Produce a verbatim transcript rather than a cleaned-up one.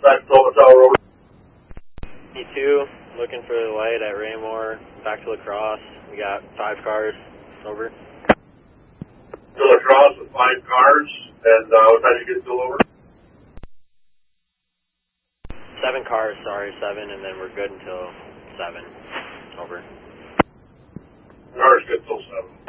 back to Tower over. D two, looking for the light at Raymore, back to La Crosse. We got five cars, over. To La Crosse with five cars, and uh, what time did you get still over? Seven cars, sorry, seven, and then we're good until seven, over. Cars good till seven.